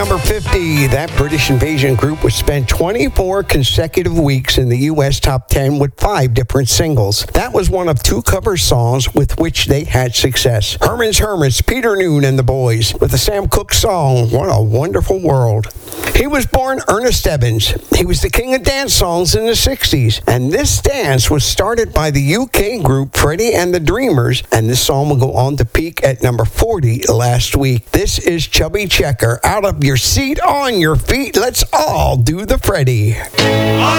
Number 50, that British Invasion group would spend 24 consecutive weeks in the U.S. top 10 with 5 different singles. That was one of 2 cover songs with which they had success. Herman's Hermits, Peter Noone and the Boys, with the Sam Cooke song, What a Wonderful World. He was born Ernest Evans. He was the king of dance songs in the 60s, and this dance was started by the UK group Freddie and the Dreamers, and this song will go on to peak at number 40 last week. This is Chubby Checker. Out of your seat, on your feet, let's all do the Freddie.